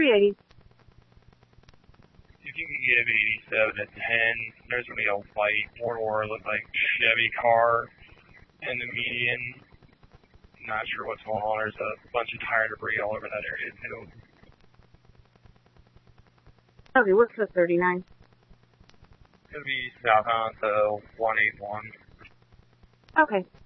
380. If you can give 87 at 10, there's going to be a white four-door, look like Chevy car in the median. Not sure what's going on. There's a bunch of tire debris all over that area, too. Okay, what's the 39? It's going to be southbound to 181. Okay.